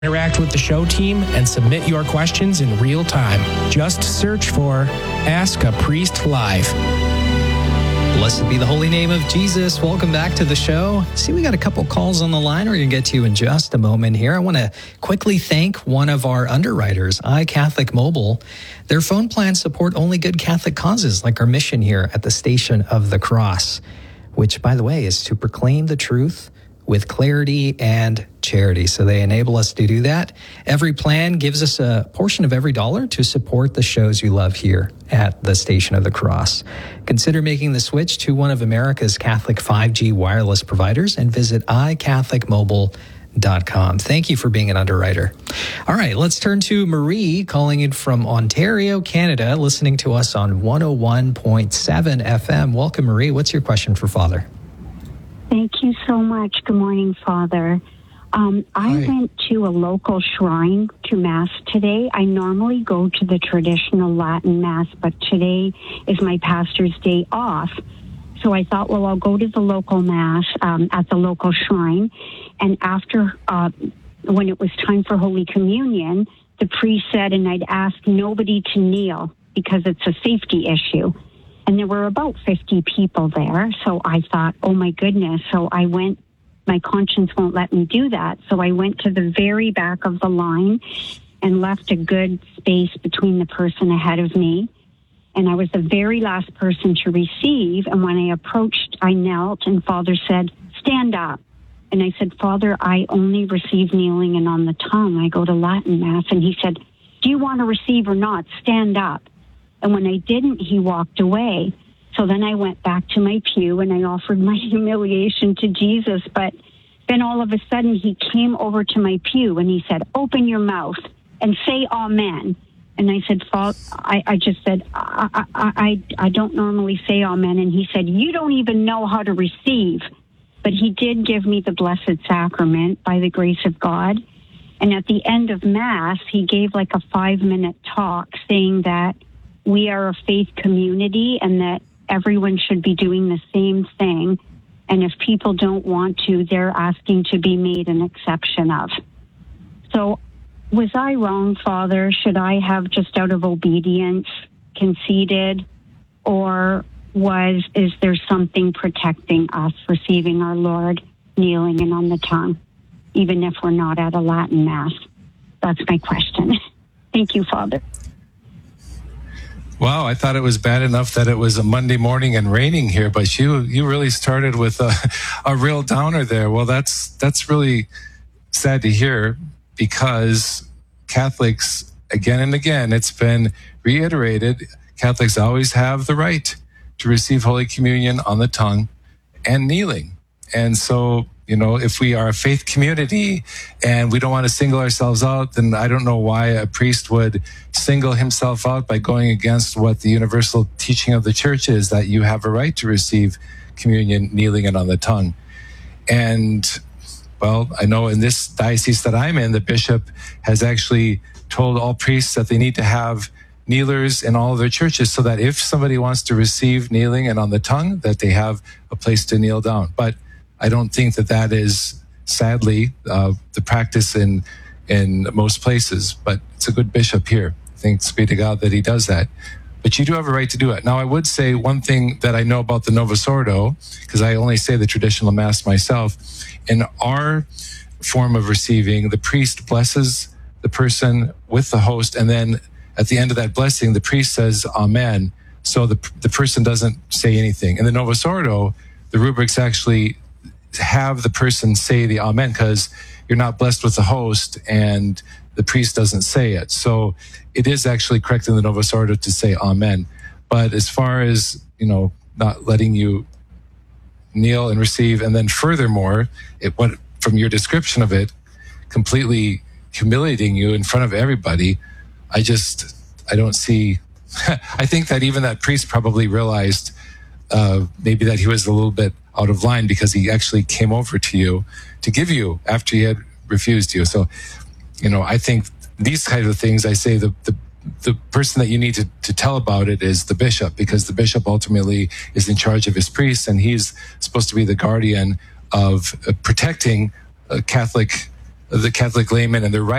Interact with the show team and submit your questions in real time. Just search for Ask a Priest Live. Blessed be the holy name of Jesus. Welcome back to the show. See, we got a couple calls on the line we're going to get to in just a moment here. I want to quickly thank one of our underwriters, iCatholic Mobile. Their phone plans support only good Catholic causes, like our mission here at the Station of the Cross, which, by the way, is to proclaim the truth with clarity and charity. So they enable us to do that. Every plan gives us a portion of every dollar to support the shows you love here at the Station of the Cross. Consider making the switch to one of America's Catholic 5G wireless providers and visit iCatholicMobile.com. Thank you for being an underwriter. All right, let's turn to Marie calling in from Ontario, Canada, listening to us on 101.7 FM. Welcome, Marie. What's your question for Father? Thank you so much. Good morning, Father. I went to a local shrine to Mass today. I normally go to the traditional Latin Mass, but today is my pastor's day off. So I thought, well, I'll go to the local Mass at the local shrine. And after, when it was time for Holy Communion, the priest said, and I'd ask nobody to kneel because it's a safety issue. And there were about 50 people there. So I thought, oh, my goodness. So I went, my conscience won't let me do that. So I went to the very back of the line and left a good space between the person ahead of me. And I was the very last person to receive. And when I approached, I knelt and Father said, stand up. And I said, Father, I only receive kneeling and on the tongue. I go to Latin Mass. And he said, do you want to receive or not? Stand up. And when I didn't, he walked away. So then I went back to my pew and I offered my humiliation to Jesus. But then all of a sudden he came over to my pew and he said, open your mouth and say amen. And I said, I just said, I don't normally say amen. And he said, you don't even know how to receive. But he did give me the Blessed Sacrament by the grace of God. And at the end of Mass, he gave like a 5-minute talk saying that we are a faith community and that everyone should be doing the same thing. And if people don't want to, they're asking to be made an exception of. So was I wrong, Father? Should I have just out of obedience conceded? Or is there something protecting us receiving our Lord kneeling and on the tongue, even if we're not at a Latin Mass? That's my question. Thank you, Father. Wow, I thought it was bad enough that it was a Monday morning and raining here, but you really started with a real downer there. Well, that's really sad to hear, because Catholics, again and again, it's been reiterated, Catholics always have the right to receive Holy Communion on the tongue and kneeling. And so, if we are a faith community and we don't want to single ourselves out, then I don't know why a priest would single himself out by going against what the universal teaching of the church is, that you have a right to receive communion kneeling and on the tongue. And, well, I know in this diocese that I'm in, the bishop has actually told all priests that they need to have kneelers in all of their churches so that if somebody wants to receive kneeling and on the tongue, that they have a place to kneel down. But I don't think that is, sadly, the practice in most places, but it's a good bishop here. Thanks be to God that he does that. But you do have a right to do it. Now, I would say one thing that I know about the Novus Ordo, because I only say the traditional Mass myself. In our form of receiving, the priest blesses the person with the host, and then at the end of that blessing, the priest says Amen. So the person doesn't say anything. In the Novus Ordo, the rubrics actually have the person say the Amen, because you're not blessed with the host and the priest doesn't say it. So it is actually correct in the Novus Ordo to say Amen. But as far as, not letting you kneel and receive, and then furthermore, it went from your description of it, completely humiliating you in front of everybody, I don't see, I think that even that priest probably realized maybe that he was a little bit out of line, because he actually came over to you to give you after he had refused you. So, I think these kind of things, I say the person that you need to tell about it is the bishop, because the bishop ultimately is in charge of his priests, and he's supposed to be the guardian of protecting Catholic the Catholic laymen and their